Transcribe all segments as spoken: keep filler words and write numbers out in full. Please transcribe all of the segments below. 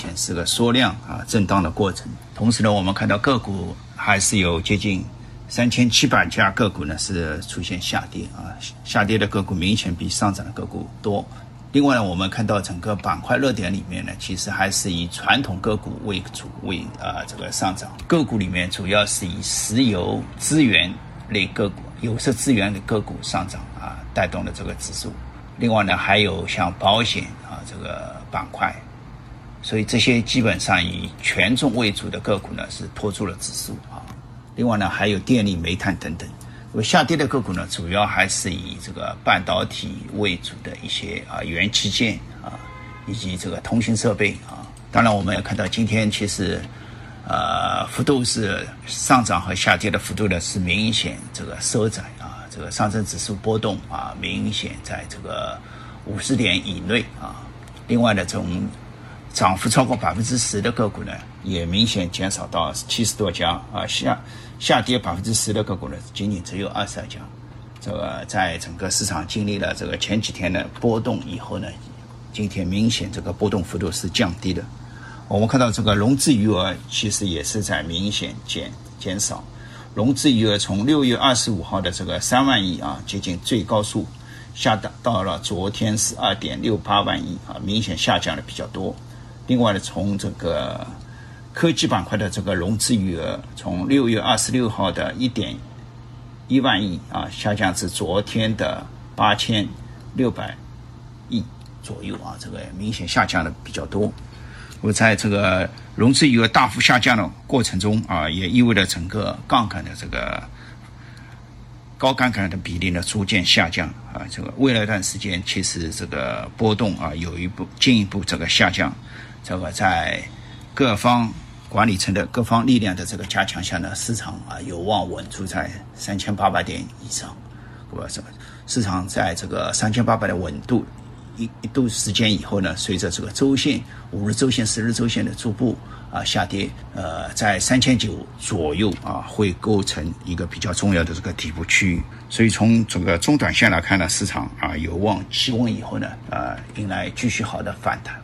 显是个缩量啊震荡的过程。同时呢，我们看到个股还是有接近三千七百家个股呢是出现下跌啊，下跌的个股明显比上涨的个股多。另外呢，我们看到整个板块热点里面呢，其实还是以传统个股为主为啊、呃、这个上涨。个股里面主要是以石油资源类个股、有色资源类个股上涨啊，带动了这个指数。另外呢，还有像保险啊这个板块，所以这些基本上以权重为主的个股呢是拖住了指数啊。另外呢，还有电力、煤炭等等。下跌的个股呢，主要还是以这个半导体为主的一些啊元器件啊，以及这个通信设备啊。当然，我们也看到今天其实呃幅度是上涨和下跌的幅度呢是明显这个收窄啊，这个上证指数波动啊明显在这个五十点以内啊。另外呢，从涨幅超过百分之十的个股呢，也明显减少到七十多家啊，下下跌百分之十的个股呢，仅仅只有二十二家。这个在整个市场经历了这个前几天的波动以后呢，今天明显这个波动幅度是降低的。我们看到这个融资余额其实也是在明显减减少，融资余额从六月二十五号的这个三万亿啊，接近最高数，下到了昨天是二点六八万亿啊，明显下降的比较多。另外呢，从这个科技板块的这个融资余额，从六月二十六号的一点一万亿啊，下降至昨天的八千六百亿左右啊，这个明显下降的比较多。我在这个融资余额大幅下降的过程中啊，也意味着整个杠杆的这个高杠杆的比例呢逐渐下降啊，这个未来一段时间其实这个波动啊有一步进一步这个下降。这个在各方管理层的各方力量的这个加强下呢，市场啊有望稳住在三千八百点以上。我这个市场在这个三千八百的稳度一一度时间以后呢，随着这个周线、五日周线、十日周线的逐步啊下跌，呃，在三千九左右啊会构成一个比较重要的这个底部区域。所以从这个中短线来看呢，市场啊有望企稳以后呢，啊迎来继续好的反弹。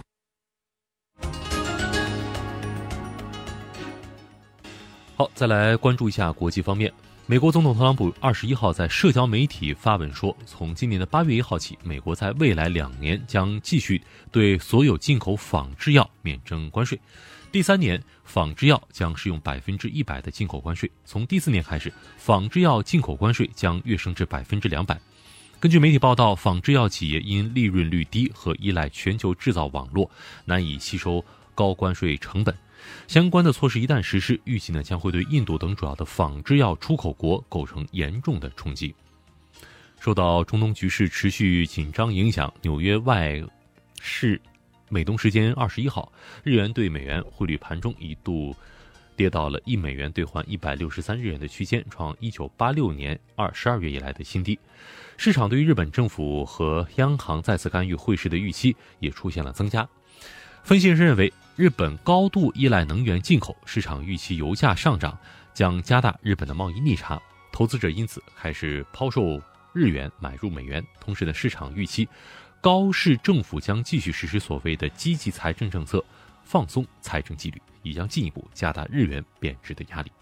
好，再来关注一下国际方面。美国总统特朗普二十一号在社交媒体发文说，从今年的八月一号起，美国在未来两年将继续对所有进口仿制药免征关税。第三年，仿制药将适用百分之一百的进口关税。从第四年开始，仿制药进口关税将跃升至百分之两百。根据媒体报道，仿制药企业因利润率低和依赖全球制造网络，难以吸收高关税成本。相关的措施一旦实施，预计呢将会对印度等主要的仿制药出口国构成严重的冲击。受到中东局势持续紧张影响，纽约外市美东时间二十一号，日元对美元汇率盘中一度跌到了一美元兑换一百六十三日元的区间，创一九八六年二十二月以来的新低。市场对于日本政府和央行再次干预汇市的预期也出现了增加。分析人士认为，日本高度依赖能源进口，市场预期油价上涨将加大日本的贸易逆差，投资者因此开始抛售日元买入美元。同时呢，市场预期高市政府将继续实施所谓的积极财政政策，放松财政纪律，也将进一步加大日元贬值的压力。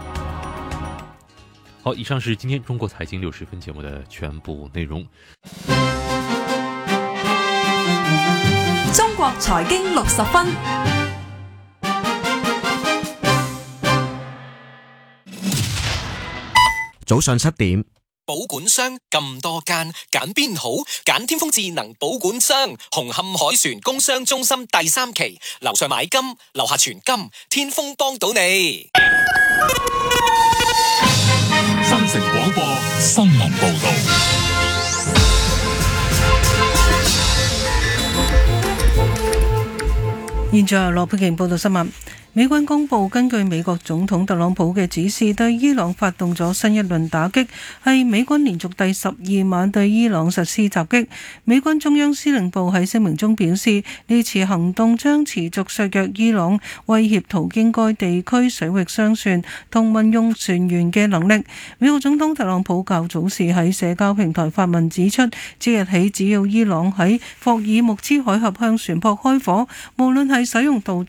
好，以上是今天中国财经六十分节目的全部内容。 中國財經六十分， 早上七點， 保管商咁多間，揀邊好？揀天風智能保管商，紅磡海船工商中心第三期，樓上買金，樓下存金，天風幫到你。 新城廣播新聞報導。 現在由羅佩瓊報道新聞。美軍公佈，根據美國總統特朗普嘅指示，對伊朗發動咗新一輪打擊，係美軍連續第十二晚對伊朗實施襲擊。美軍中央司令部喺聲明中表示，呢次行動將持續削弱伊朗威脅途經該地區水域商船同民用船員嘅能力。美國總統特朗普較早時喺社交平台發文指出，即日起只要伊朗喺霍爾木茲海峽向船舶開火，無論係使用導